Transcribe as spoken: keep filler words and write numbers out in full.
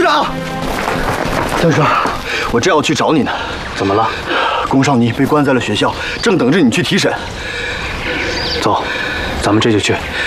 长，邓叔，我正要去找你呢。 怎么了？ 龚少妮被关在了学校，正等着你去提审。 走，咱们这就去。